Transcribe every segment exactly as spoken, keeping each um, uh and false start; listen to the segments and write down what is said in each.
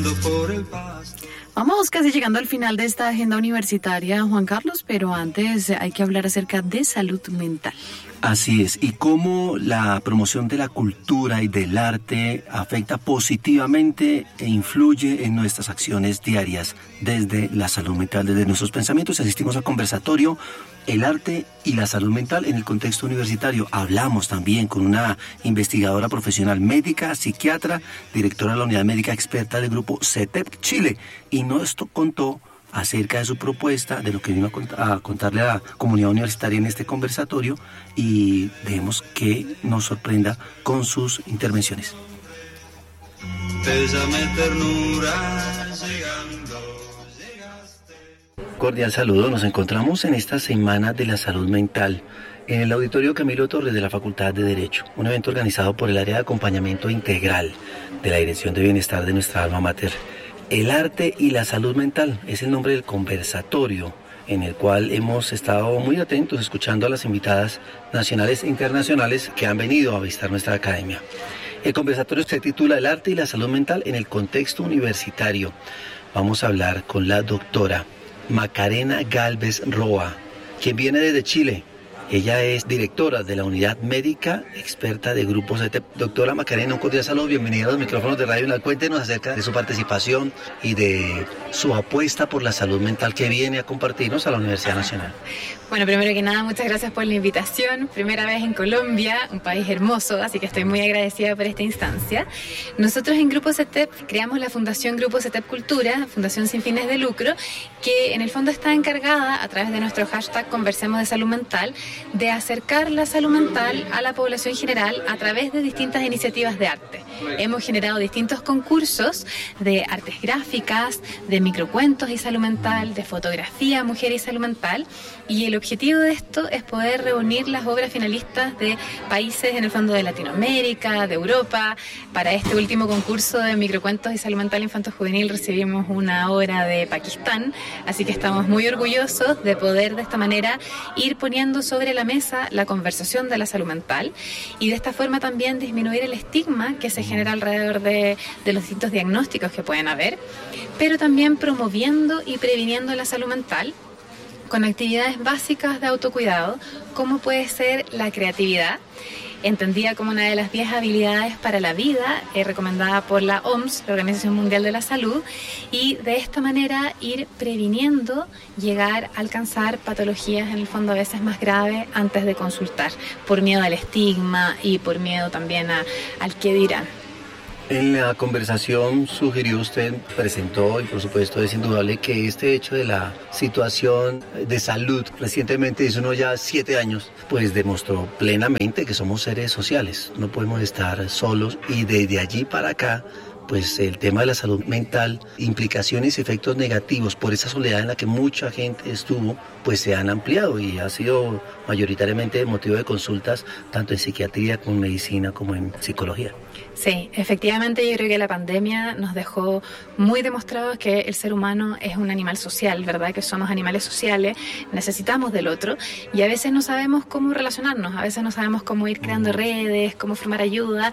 caminando por el pasto. Vamos casi llegando al final de esta agenda universitaria, Juan Carlos, pero antes hay que hablar acerca de salud mental. Así es, y cómo la promoción de la cultura y del arte afecta positivamente e influye en nuestras acciones diarias desde la salud mental, desde nuestros pensamientos. Asistimos al conversatorio El arte y la salud mental en el contexto universitario. Hablamos también con una investigadora profesional médica, psiquiatra, directora de la unidad médica experta del grupo C E T E P Chile, y nos contó acerca de su propuesta, de lo que vino a, cont- a contarle a la comunidad universitaria en este conversatorio, y dejemos que nos sorprenda con sus intervenciones. Bésame ternura, llegando, llegaste. Cordial saludo, nos encontramos en esta Semana de la Salud Mental en el Auditorio Camilo Torres de la Facultad de Derecho, un evento organizado por el área de acompañamiento integral de la Dirección de Bienestar de nuestra alma mater. El arte y la salud mental es el nombre del conversatorio en el cual hemos estado muy atentos escuchando a las invitadas nacionales e internacionales que han venido a visitar nuestra academia. El conversatorio se titula El arte y la salud mental en el contexto universitario. Vamos a hablar con la doctora Macarena Gálvez Roa, quien viene desde Chile. Ella es directora de la unidad médica experta de Grupo C E T E P. Doctora Macarena, un cordial saludo, bienvenida a los micrófonos de Radio Unal. Cuéntenos acerca de su participación y de su apuesta por la salud mental que viene a compartirnos a la Universidad Nacional. Bueno, primero que nada, muchas gracias por la invitación. Primera vez en Colombia, un país hermoso, así que estoy muy agradecida por esta instancia. Nosotros en Grupo C E T E P creamos la Fundación Grupo C E T E P Cultura, fundación sin fines de lucro, que en el fondo está encargada, a través de nuestro hashtag Conversemos de Salud Mental, de acercar la salud mental a la población general a través de distintas iniciativas de arte. Hemos generado distintos concursos de artes gráficas, de microcuentos y salud mental, de fotografía, mujer y salud mental, y el objetivo de esto es poder reunir las obras finalistas de países en el fondo de Latinoamérica, de Europa. Para este último concurso de microcuentos y salud mental infanto-juvenil recibimos una obra de Pakistán, así que estamos muy orgullosos de poder de esta manera ir poniendo sobre la mesa la conversación de la salud mental y de esta forma también disminuir el estigma que se genera alrededor de, de los distintos diagnósticos que pueden haber, pero también promoviendo y previniendo la salud mental con actividades básicas de autocuidado, como puede ser la creatividad, entendida como una de las diez habilidades para la vida, eh, recomendada por la O M S, la Organización Mundial de la Salud, y de esta manera ir previniendo llegar a alcanzar patologías en el fondo a veces más graves antes de consultar, por miedo al estigma y por miedo también a, al qué dirán. En la conversación sugirió usted, presentó, y por supuesto es indudable que este hecho de la situación de salud recientemente, hizo uno ya siete años, pues demostró plenamente que somos seres sociales, no podemos estar solos, y desde allí para acá pues el tema de la salud mental, implicaciones y efectos negativos por esa soledad en la que mucha gente estuvo, pues se han ampliado y ha sido mayoritariamente motivo de consultas tanto en psiquiatría como en medicina como en psicología. Sí, efectivamente yo creo que la pandemia nos dejó muy demostrado que el ser humano es un animal social, ¿verdad? Que somos animales sociales, necesitamos del otro y a veces no sabemos cómo relacionarnos, a veces no sabemos cómo ir creando redes, cómo formar ayuda,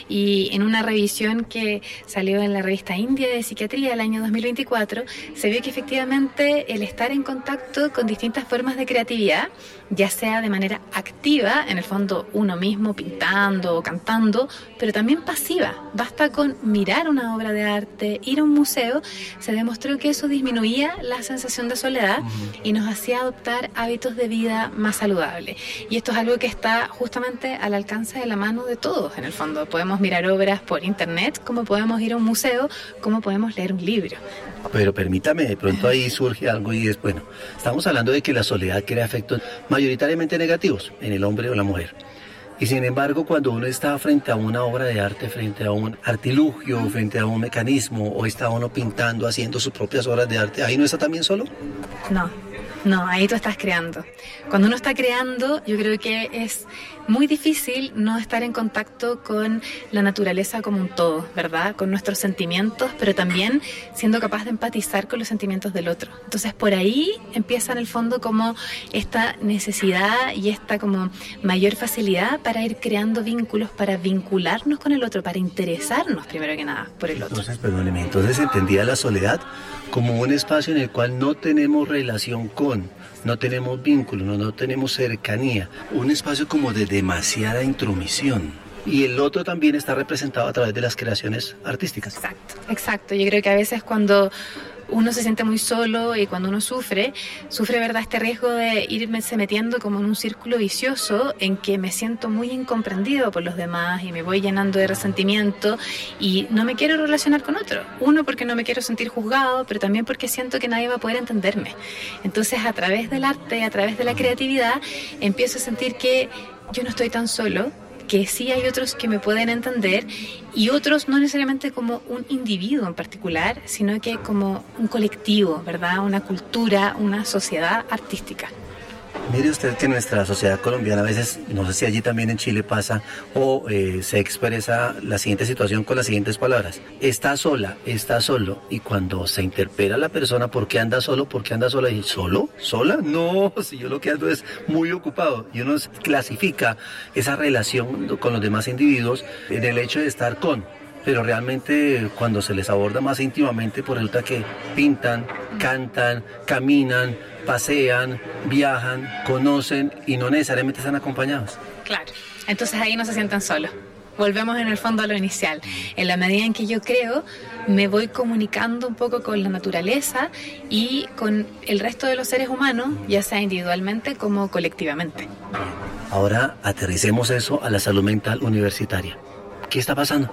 y en una revisión que salió en la revista India de Psiquiatría el año dos mil veinticuatro, se vio que efectivamente el estar en contacto con distintas formas de creatividad, ya sea de manera activa, en el fondo uno mismo pintando o cantando, pero también pasiva. Basta con mirar una obra de arte, ir a un museo, se demostró que eso disminuía la sensación de soledad y nos hacía adoptar hábitos de vida más saludables. Y esto es algo que está justamente al alcance de la mano de todos, en el fondo. Podemos mirar obras por internet, como podemos ir a un museo, como podemos leer un libro. Pero permítame, de pronto ahí surge algo y es, bueno, estamos hablando de que la soledad crea efectos mayoritariamente negativos en el hombre o la mujer. Y sin embargo, cuando uno está frente a una obra de arte, frente a un artilugio, frente a un mecanismo, o está uno pintando, haciendo sus propias obras de arte, ¿ahí no está también solo? No. No, ahí tú estás creando. Cuando uno está creando, yo creo que es muy difícil no estar en contacto con la naturaleza como un todo, ¿verdad? Con nuestros sentimientos, pero también siendo capaz de empatizar con los sentimientos del otro. Entonces, por ahí empieza en el fondo como esta necesidad y esta como mayor facilidad para ir creando vínculos, para vincularnos con el otro, para interesarnos primero que nada por el otro. Entonces, perdóneme, entonces entendía la soledad como un espacio en el cual no tenemos relación con, no tenemos vínculo, no, no tenemos cercanía, un espacio como de demasiada intromisión. Y el otro también está representado a través de las creaciones artísticas. Exacto, exacto. Yo creo que a veces cuando uno se siente muy solo y cuando uno sufre, sufre, ¿verdad?, este riesgo de irme se metiendo como en un círculo vicioso en que me siento muy incomprendido por los demás y me voy llenando de resentimiento y no me quiero relacionar con otro. Uno, porque no me quiero sentir juzgado, pero también porque siento que nadie va a poder entenderme. Entonces, a través del arte, a través de la creatividad, empiezo a sentir que yo no estoy tan solo, que sí hay otros que me pueden entender y otros no necesariamente como un individuo en particular, sino que como un colectivo, ¿verdad? Una cultura, una sociedad artística. Mire usted que nuestra sociedad colombiana a veces, no sé si allí también en Chile pasa, o eh, se expresa la siguiente situación con las siguientes palabras. Está sola, está solo, y cuando se interpela a la persona, ¿por qué anda solo? ¿Por qué anda sola? Y ¿solo? ¿Sola? No, si yo lo que ando es muy ocupado. Y uno clasifica esa relación con los demás individuos en el hecho de estar con. Pero realmente cuando se les aborda más íntimamente, pues resulta que pintan, cantan, caminan, pasean, viajan, conocen y no necesariamente están acompañados. Claro, entonces ahí no se sienten solos. Volvemos en el fondo a lo inicial. En la medida en que yo creo, me voy comunicando un poco con la naturaleza y con el resto de los seres humanos, ya sea individualmente como colectivamente. Ahora aterricemos eso a la salud mental universitaria. ¿Qué está pasando?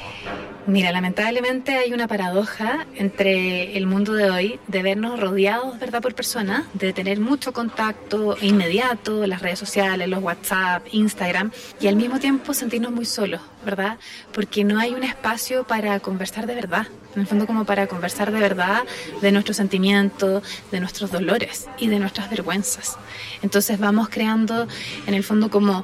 Mira, lamentablemente hay una paradoja entre el mundo de hoy de vernos rodeados, ¿verdad?, por personas, de tener mucho contacto inmediato, las redes sociales, los WhatsApp, Instagram, y al mismo tiempo sentirnos muy solos, ¿verdad? Porque no hay un espacio para conversar de verdad, en el fondo como para conversar de verdad de nuestros sentimientos, de nuestros dolores y de nuestras vergüenzas. Entonces vamos creando en el fondo como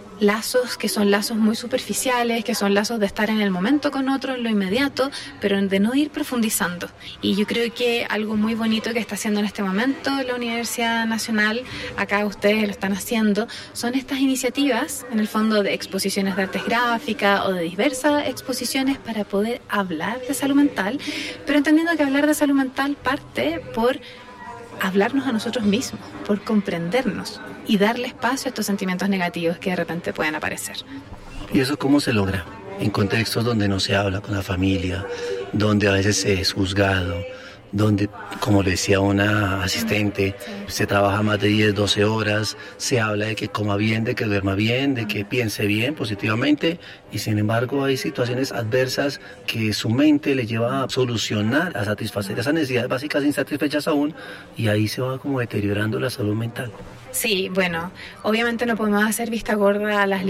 lazos que son lazos muy superficiales, que son lazos de estar en el momento con otro, en lo inmediato, pero de no ir profundizando. Y yo creo que algo muy bonito que está haciendo en este momento la Universidad Nacional, acá ustedes lo están haciendo, son estas iniciativas, en el fondo de exposiciones de artes gráficas o de diversas exposiciones para poder hablar de salud mental, pero entendiendo que hablar de salud mental parte por hablarnos a nosotros mismos, por comprendernos y darle espacio a estos sentimientos negativos que de repente pueden aparecer. ¿Y eso cómo se logra? En contextos donde no se habla con la familia, donde a veces se es juzgado, donde, como le decía una asistente, se trabaja más de diez, doce horas, se habla de que coma bien, de que duerma bien, de que piense bien, positivamente, y sin embargo hay situaciones adversas que su mente le lleva a solucionar, a satisfacer esas necesidades básicas insatisfechas aún, y ahí se va como deteriorando la salud mental. Sí, bueno, obviamente no podemos hacer vista gorda a las